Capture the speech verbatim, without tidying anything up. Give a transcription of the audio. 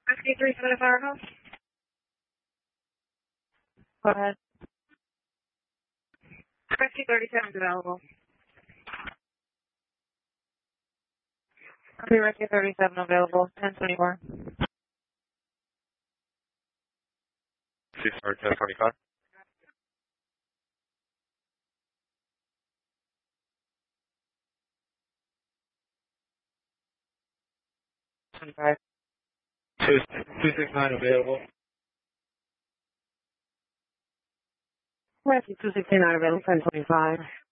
Rescue three seven Firehouse. Go ahead. Rescue thirty-seven is available. Okay, Rescue thirty-seven available. ten twenty-four. Six or ten twenty-five. twenty-five. Two two six nine available. Rescue two sixty-nine available. ten twenty-five.